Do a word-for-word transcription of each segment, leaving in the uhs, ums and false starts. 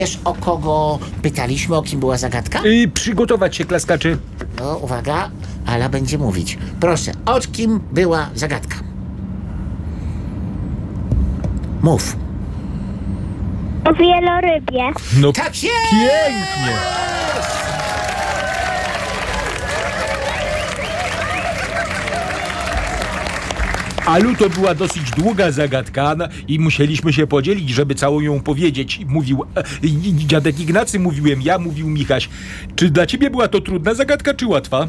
Wiesz, o kogo pytaliśmy, o kim była zagadka? Yy, przygotować się, klaskaczy. No, uwaga, Ala będzie mówić. Proszę, o kim była zagadka? Mów. O wielorybie. No Tak jest! pięknie. Alu, to była dosyć długa zagadka no, i musieliśmy się podzielić, żeby całą ją powiedzieć. Mówił e, i- dziadek Ignacy, mówiłem ja, mówił Michaś. Czy dla ciebie była to trudna zagadka, czy łatwa?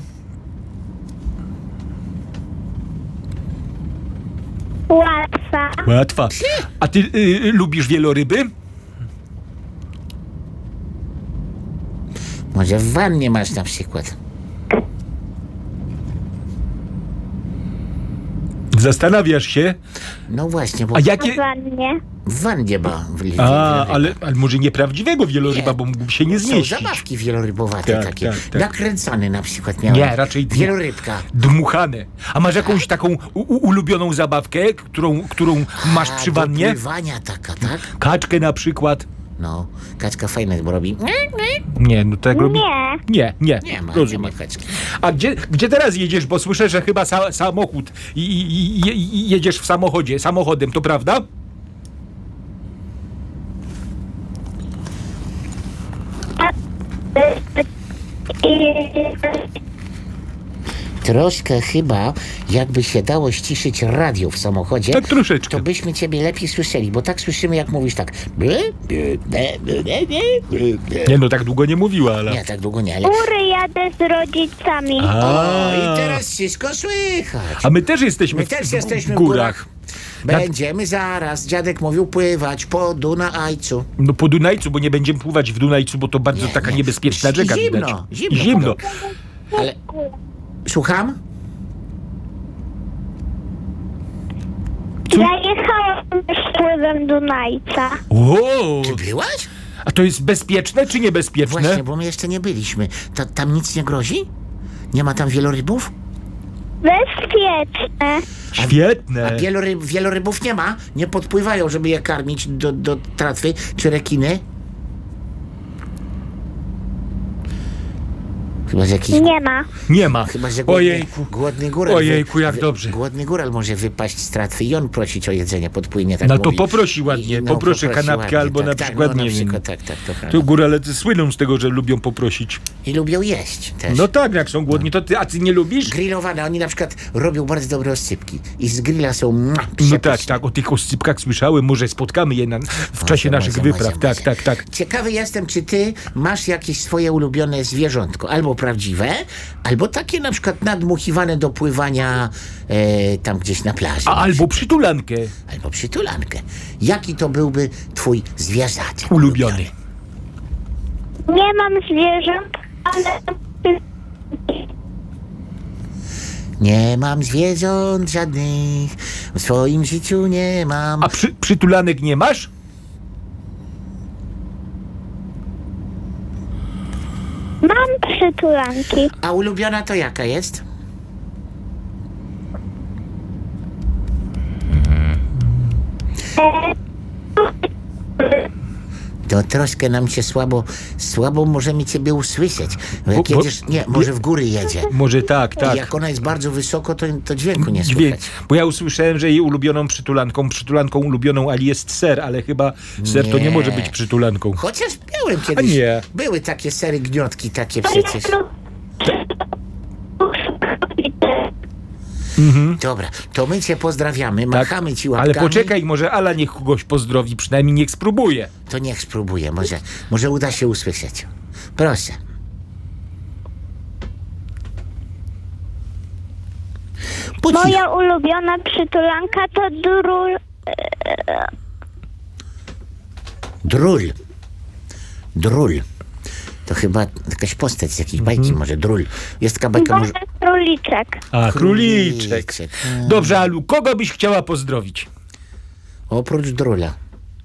Łatwa. Łatwa. A ty y, lubisz wieloryby? Może w wannie masz na przykład. Zastanawiasz się? No właśnie, bo A W jakie... wannie. w wannie ma w li- A, wieloryba. ale, ale może nieprawdziwego wieloryba, Nie. bo mógłby się nie Są zmieścić. zabawki wielorybowate Tak, takie. tak, tak. Nakręcane na przykład miałem. Nie, raczej dmu- Wielorybka. Dmuchane. A masz jakąś taką u- u- ulubioną zabawkę, którą, którą masz A, przy do wannie? pływania taka, tak? Kaczkę na przykład? No, kaczka fajna, bo robi... Nie, no tak robi... Nie. Nie, nie, Nie ma, nie rozumiem. ma kaczki. A gdzie, gdzie teraz jedziesz? Bo słyszę, że chyba sa samochód i, i, i, i jedziesz w samochodzie, samochodem, to prawda? I Troszkę chyba, jakby się dało ściszyć radio w samochodzie, Tak troszeczkę. to byśmy ciebie lepiej słyszeli, bo tak słyszymy, jak mówisz tak. Ble, ble, ble, ble, ble, ble. Nie, no tak długo nie mówiła, ale... Nie, tak długo nie, ale... góry jadę z rodzicami. O, i teraz wszystko słychać. A my też jesteśmy My w, też w jesteśmy w górach. Będziemy zaraz, dziadek mówił, pływać po Dunajcu. No po Dunajcu, bo nie będziemy pływać w Dunajcu, bo to bardzo Nie, taka nie. niebezpieczna rzeka. Zimno, widać. zimno. Zimno. Ale... Słucham? Ja jechałam z pływem Dunajca. Wow. Ty byłaś? A to jest bezpieczne czy niebezpieczne? Właśnie, bo my jeszcze nie byliśmy. Ta, tam nic nie grozi? Nie ma tam wielorybów? Bezpieczne. Świetne. A wieloryb, wielorybów nie ma? Nie podpływają, żeby je karmić do, do tratwy? Czy rekiny? Chyba, że jakiś... Nie ma. Nie ma. Chyba, że głodny, Ojejku. głodny góral... Ojejku, jak wy- dobrze. Głodny góral może wypaść z tratwy i on prosić o jedzenie, podpłynie, tak No to mówi. poprosi ładnie, I- poproszę poprosi kanapkę ładnie, albo tak, na tak, przykład, no, na nie wiem. przykład, tak, tak, to prawda. Tu górale słyną z tego, że lubią poprosić. I lubią jeść też. No tak, jak są głodni, to ty, a ty nie lubisz? Grillowane, oni na przykład robią bardzo dobre oscypki. I z grilla są... mua, No tak, przepyszne. tak, o tych oscypkach słyszałem, może spotkamy je na, w czasie Może, naszych może, wypraw. może, tak, może. tak, tak. Ciekawy jestem, czy ty masz jakieś swoje ulubione zwierzątko. Albo prawdziwe, albo takie na przykład nadmuchiwane do pływania e, tam gdzieś na plaży. A albo przytulankę Albo przytulankę. Jaki to byłby twój zwierzaczek ulubiony. Nie mam zwierząt, ale Nie mam zwierząt żadnych, w swoim życiu nie mam. A przy, przytulanek nie masz? mam przytulanki. A ulubiona to jaka jest? E, To troszkę nam się słabo, słabo możemy ciebie usłyszeć. Bo jak Bo- bo- jedziesz, nie, może w góry jedzie. Może tak, I tak. jak ona jest bardzo wysoko, to, to dźwięku nie Dźwięk. słychać. Bo ja usłyszałem, że jej ulubioną przytulanką, przytulanką ulubioną Ali jest ser, ale chyba ser to nie Nie. może być przytulanką. Chociaż miałem kiedyś. nie. Były takie sery gniotki takie przecież. Dobra, to my cię pozdrawiamy, machamy ci łapkami. Ale poczekaj, może Ala niech kogoś pozdrowi, przynajmniej niech spróbuje. To niech spróbuję, może, może uda się usłyszeć. Proszę. Po cichu. moja ulubiona przytulanka to drul. Drul. Drul. To chyba jakaś postać z jakiejś bajki, może Drul. Jest taka bajka, może... Może króliczek. A, króliczek. Króliczek. Dobrze, Alu, kogo byś chciała pozdrowić? Oprócz Drula.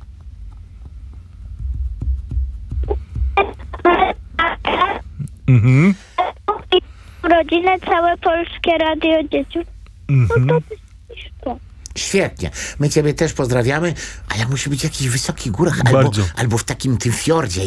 Mhm. Rodzinę, całe polskie radio dzieci. No to jest to. Świetnie. My ciebie też pozdrawiamy, ale musi być w jakichś wysokich górach albo, Bardzo. albo w takim tym fiordzie